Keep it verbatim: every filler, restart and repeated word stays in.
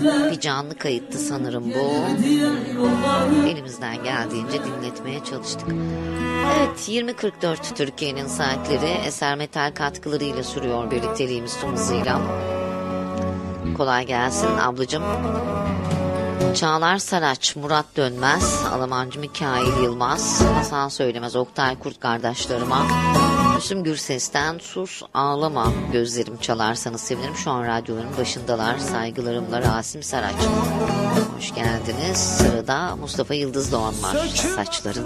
Bir canlı kayıttı sanırım bu. Elimizden geldiğince dinletmeye çalıştık. Evet, yirmi kırk dört Türkiye'nin saatleri Eser Metal katkılarıyla sürüyor birlikteliğimiz tüm hızıyla. Kolay gelsin ablacığım. Çağlar Saraç, Murat Dönmez, Alamancı Mikail Yılmaz, Hasan Söylemez, Oktay Kurt kardeşlerime, Müslüm Gürses'ten Sus Ağlama Gözlerim çalarsanız sevinirim. Şu an radyonun başındalar. Saygılarımla Rasim Saraç. Hoş geldiniz. Sırada Mustafa Yıldız Doğan var. Saçların